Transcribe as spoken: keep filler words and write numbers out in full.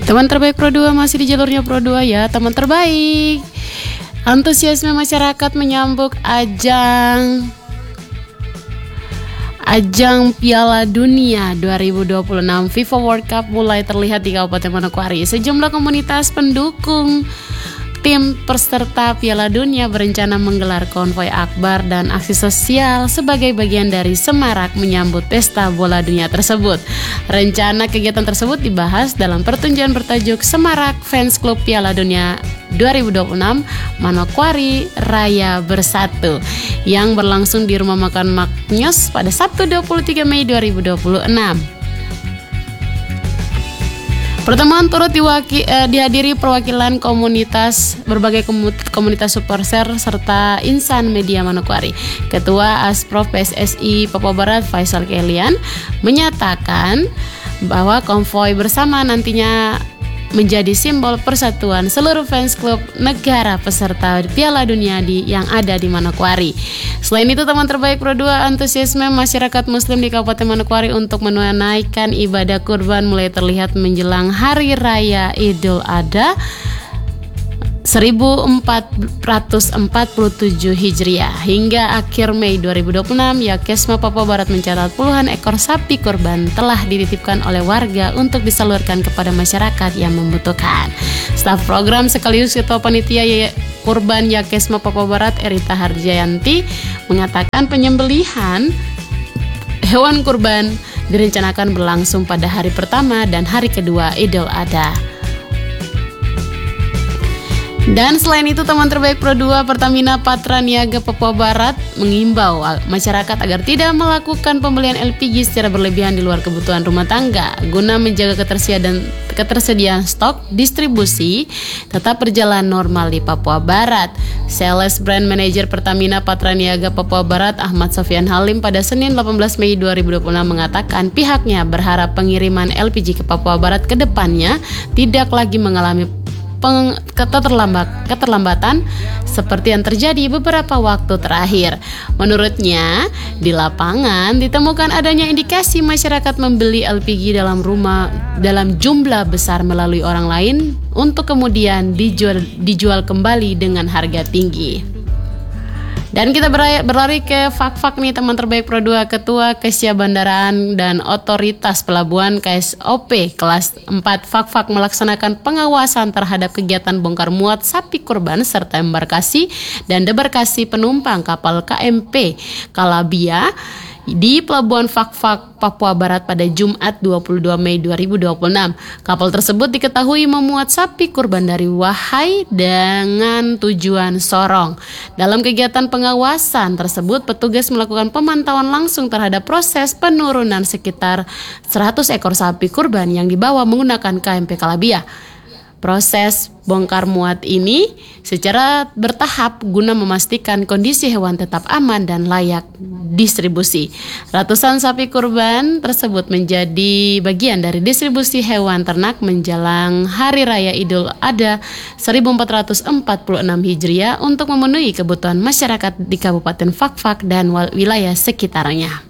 Teman terbaik Pro dua masih di jalurnya Pro dua ya, teman terbaik. Antusiasme masyarakat menyambut ajang Ajang Piala Dunia dua ribu dua puluh enam FIFA World Cup mulai terlihat di Kabupaten Manokwari. Sejumlah komunitas pendukung tim peserta Piala Dunia berencana menggelar konvoi akbar dan aksi sosial sebagai bagian dari semarak menyambut pesta bola dunia tersebut. Rencana kegiatan tersebut dibahas dalam pertunjukan bertajuk Semarak Fans Club Piala Dunia dua ribu dua puluh enam Manokwari Raya Bersatu yang berlangsung di Rumah Makan Maknyos pada Sabtu dua puluh tiga Mei dua ribu dua puluh enam. Pertemuan turut diwaki, eh, dihadiri perwakilan komunitas berbagai komunitas supporter serta insan media Manokwari. Ketua Asprof P S S I Papua Barat Faisal Kelian menyatakan bahwa konvoi bersama nantinya menjadi simbol persatuan seluruh fans klub negara peserta Piala Dunia di yang ada di Manokwari. Selain itu, teman terbaik Pro dua, antusiasme masyarakat muslim di Kabupaten Manokwari untuk menunaikan ibadah kurban mulai terlihat menjelang Hari Raya Idul Adha seribu empat ratus empat puluh tujuh Hijriah. Hingga akhir Mei dua ribu dua puluh enam, Yakesma Papua Barat mencatat puluhan ekor sapi kurban telah dititipkan oleh warga untuk disalurkan kepada masyarakat yang membutuhkan. Staf program sekaligus Ketua Panitia Kurban Yakesma Papua Barat Erita Harjayanti mengatakan penyembelihan hewan kurban direncanakan berlangsung pada hari pertama dan hari kedua Idul Adha. Dan selain itu, teman terbaik Pro dua, Pertamina Patra Niaga Papua Barat mengimbau masyarakat agar tidak melakukan pembelian L P G secara berlebihan di luar kebutuhan rumah tangga guna menjaga ketersediaan ketersediaan stok distribusi tetap berjalan normal di Papua Barat. Sales Brand Manager Pertamina Patra Niaga Papua Barat Ahmad Sofian Halim pada Senin delapan belas Mei dua ribu dua puluh enam mengatakan pihaknya berharap pengiriman L P G ke Papua Barat ke depannya tidak lagi mengalami Peng- keterlambat, keterlambatan seperti yang terjadi beberapa waktu terakhir. Menurutnya, di lapangan ditemukan adanya indikasi masyarakat membeli L P G dalam rumah dalam jumlah besar melalui orang lain untuk kemudian dijual, dijual kembali dengan harga tinggi. Dan kita berlari ke fak-fak nih, teman terbaik Pro dua. Ketua Kesya Bandaraan dan Otoritas Pelabuhan K S O P kelas empat fak-fak melaksanakan pengawasan terhadap kegiatan bongkar muat sapi kurban serta embarkasi dan debarkasi penumpang kapal K M P Kalabia di Pelabuhan Fak-Fak Papua Barat pada Jumat dua puluh dua Mei dua ribu dua puluh enam. Kapal tersebut diketahui memuat sapi kurban dari Wahai dengan tujuan Sorong. Dalam kegiatan pengawasan tersebut, petugas melakukan pemantauan langsung terhadap proses penurunan sekitar seratus ekor sapi kurban yang dibawa menggunakan K M P Kalabia. Proses bongkar muat ini secara bertahap guna memastikan kondisi hewan tetap aman dan layak distribusi. Ratusan sapi kurban tersebut menjadi bagian dari distribusi hewan ternak menjelang Hari Raya Idul Adha seribu empat ratus empat puluh enam Hijriah untuk memenuhi kebutuhan masyarakat di Kabupaten Fak-Fak dan wilayah sekitarnya.